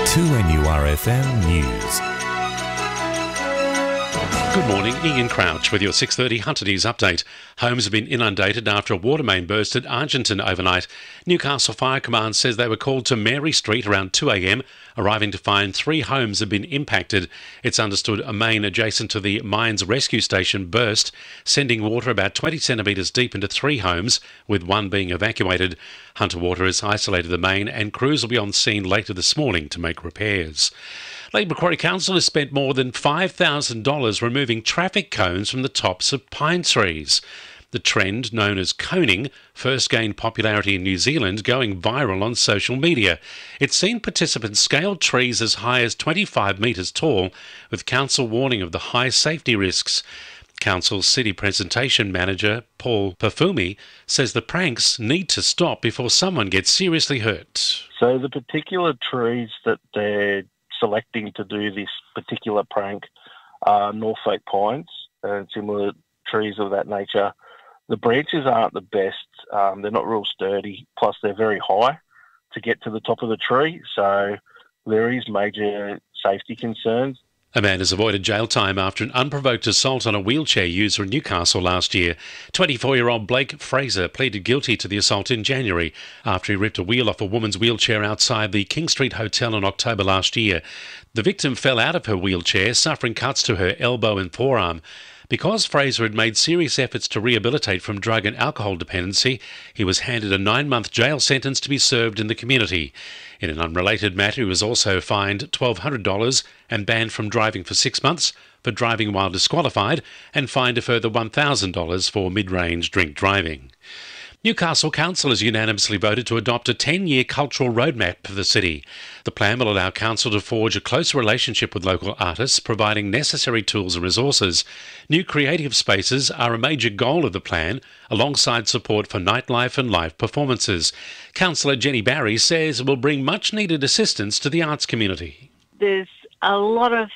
2NURFM News. Good morning, Ian Crouch with your 6:30 Hunter News update. Homes have been inundated after a water main burst at Argenton overnight. Newcastle Fire Command says they were called to Mary Street around 2 a.m, arriving to find 3 homes have been impacted. It's understood a main adjacent to the Mines Rescue Station burst, sending water about 20 centimetres deep into 3 homes, with 1 being evacuated. Hunter Water has isolated the main and crews will be on scene later this morning to make repairs. Lake Macquarie Council has spent more than $5,000 removing traffic cones from the tops of pine trees. The trend, known as coning, first gained popularity in New Zealand, going viral on social media. It's seen participants scale trees as high as 25 metres tall, with council warning of the high safety risks. Council's City Presentation Manager, Paul Perfumi, says the pranks need to stop before someone gets seriously hurt. So the particular trees that they're selecting to do this particular prank are Norfolk pines and similar trees of that nature. The branches aren't the best, they're not real sturdy, plus they're very high to get to the top of the tree, so there is major safety concerns. A man has avoided jail time after an unprovoked assault on a wheelchair user in Newcastle last year. 24-year-old Blake Fraser pleaded guilty to the assault in January after he ripped a wheel off a woman's wheelchair outside the King Street Hotel in October last year. The victim fell out of her wheelchair, suffering cuts to her elbow and forearm. Because Fraser had made serious efforts to rehabilitate from drug and alcohol dependency, he was handed a 9-month jail sentence to be served in the community. In an unrelated matter, he was also fined $1,200 and banned from driving for 6 months for driving while disqualified, and fined a further $1,000 for mid-range drink driving. Newcastle Council has unanimously voted to adopt a 10-year cultural roadmap for the city. The plan will allow Council to forge a closer relationship with local artists, providing necessary tools and resources. New creative spaces are a major goal of the plan, alongside support for nightlife and live performances. Councillor Jenny Barry says it will bring much-needed assistance to the arts community. There's a lot of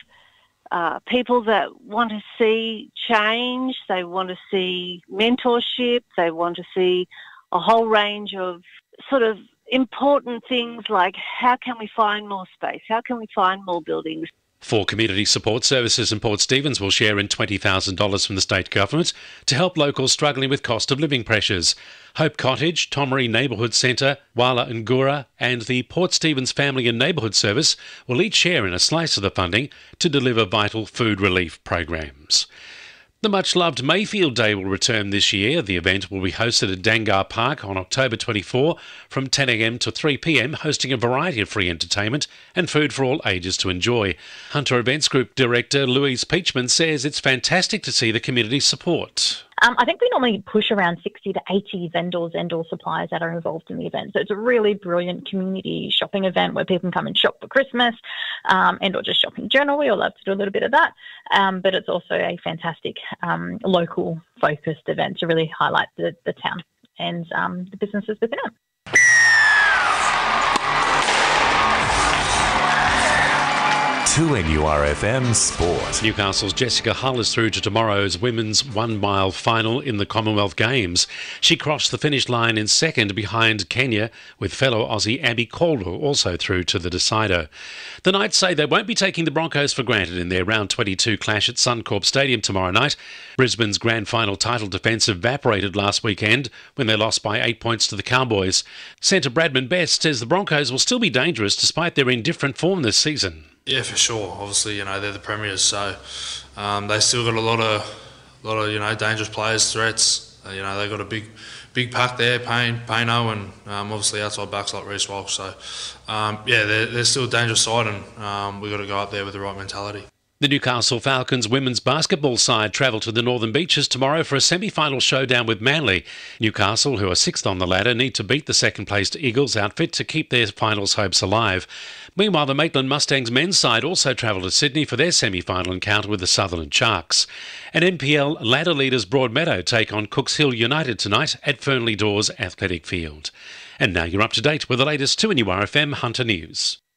people that want to see change, they want to see mentorship, they want to see a whole range of sort of important things like how can we find more space, how can we find more buildings. 4 community support services in Port Stephens will share in $20,000 from the state government to help locals struggling with cost of living pressures. Hope Cottage, Tomaree Neighbourhood Centre, Wala Ngura and the Port Stephens Family and Neighbourhood Service will each share in a slice of the funding to deliver vital food relief programs. The much-loved Mayfield Day will return this year. The event will be hosted at Dangar Park on October 24 from 10 a.m. to 3 p.m, hosting a variety of free entertainment and food for all ages to enjoy. Hunter Events Group Director Louise Peachman says it's fantastic to see the community support. I think we normally push around 60 to 80 vendors and or suppliers that are involved in the event. So it's a really brilliant community shopping event where people can come and shop for Christmas and or just shop in general. We all love to do a little bit of that. But it's also a fantastic local focused event to really highlight the town and the businesses within it. NURFM Sport. Newcastle's Jessica Hull is through to tomorrow's women's 1-mile final in the Commonwealth Games. She crossed the finish line in second behind Kenya, with fellow Aussie Abby Caldwell also through to the decider. The Knights say they won't be taking the Broncos for granted in their round 22 clash at Suncorp Stadium tomorrow night. Brisbane's grand final title defence evaporated last weekend when they lost by 8 points to the Cowboys. Centre Bradman Best says the Broncos will still be dangerous despite their indifferent form this season. Yeah, for sure. Obviously, they're the premiers, so they still got a lot of dangerous players, threats. They've got a big pack there, Payno, and obviously outside backs like Reece Walsh. So they're still a dangerous side, and we've got to go up there with the right mentality. The Newcastle Falcons women's basketball side travel to the Northern Beaches tomorrow for a semi-final showdown with Manly. Newcastle, who are 6th on the ladder, need to beat the second-placed Eagles outfit to keep their finals hopes alive. Meanwhile, the Maitland Mustangs men's side also travel to Sydney for their semi-final encounter with the Sutherland Sharks. And NPL ladder leaders Broadmeadow take on Cooks Hill United tonight at Fernley Dawes Athletic Field. And now you're up to date with the latest 2NURFM Hunter News.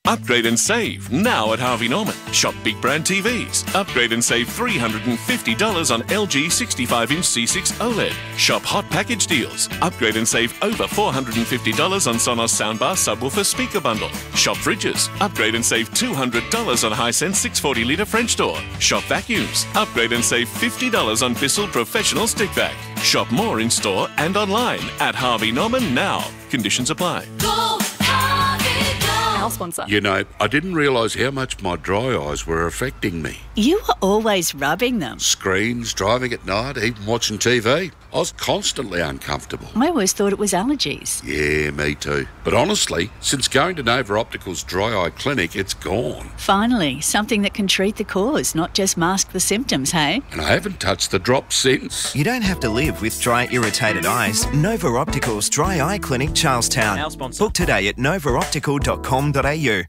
Upgrade and save now at Harvey Norman. Shop big brand TVs. Upgrade and save $350 on LG 65-inch C6 OLED. Shop hot package deals. Upgrade and save over $450 on Sonos soundbar subwoofer speaker bundle. Shop fridges. Upgrade and save $200 on Hisense 640-litre French door. Shop vacuums. Upgrade and save $50 on Bissell Professional Stick Vac. Shop more in store and online at Harvey Norman now. Conditions apply. Go Harvey, go. Our sponsor. You know, I didn't realise how much my dry eyes were affecting me. You were always rubbing them. Screens, driving at night, even watching TV. I was constantly uncomfortable. I always thought it was allergies. Yeah, me too. But honestly, since going to Nova Optical's dry eye clinic, it's gone. Finally, something that can treat the cause, not just mask the symptoms, hey? And I haven't touched the drops since. You don't have to live with dry, irritated eyes. Nova Optical's Dry Eye Clinic, Charlestown. Our sponsor. Book today at novaoptical.com.au.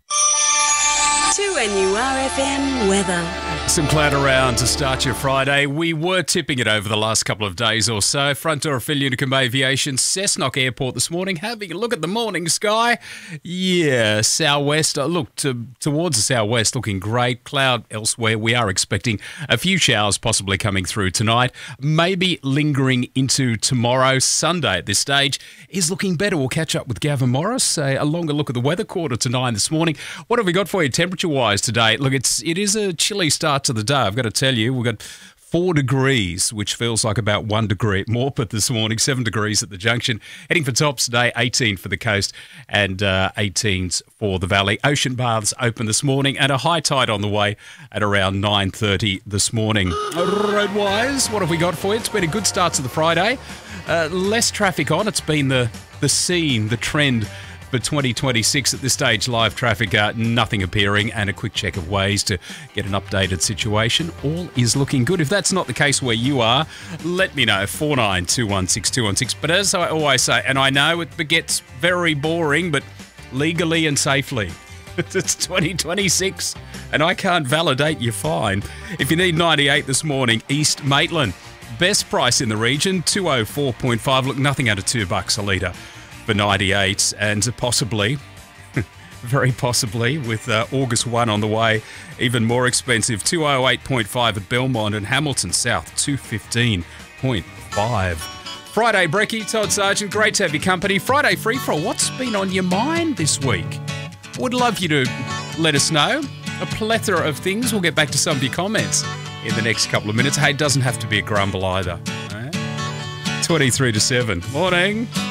2NURFM weather. Some cloud around to start your Friday. We were tipping it over the last couple of days or so. Front door of Unicum Aviation, Cessnock Airport this morning. Having a look at the morning sky. Yeah, southwest. Look towards the southwest, looking great. Cloud elsewhere. We are expecting a few showers possibly coming through tonight. Maybe lingering into tomorrow. Sunday at this stage is looking better. We'll catch up with Gavin Morris. A longer look at the weather, 8:45 this morning. What have we got for you temperature-wise today? Look, it is a chilly start to the day. I've got to tell you, we've got 4 degrees, which feels like about 1 degree at Morpeth this morning, 7 degrees at the junction. Heading for tops today, 18 for the coast and 18s for the valley. Ocean baths open this morning and a high tide on the way at around 9:30 this morning. Road-wise, what have we got for you? It's been a good start to the Friday. Less traffic on. It's been the scene, the trend for 2026 at this stage. Live traffic, nothing appearing, and a quick check of ways to get an updated situation. All is looking good. If that's not the case where you are, let me know. 49216216. But as I always say, and I know it gets very boring, but legally and safely. It's 2026, and I can't validate your fine. If you need 98 this morning, East Maitland. Best price in the region, 204.5. Look, nothing under $2 a litre for 98, and possibly, very possibly, with August 1 on the way, even more expensive, 208.5 at Belmont and Hamilton South, 215.5. Friday brekkie, Todd Sargent, great to have your company. Friday free-for-all, what's been on your mind this week? Would love you to let us know. A plethora of things. We'll get back to some of your comments in the next couple of minutes. Hey, it doesn't have to be a grumble either. 23 to 7. Morning.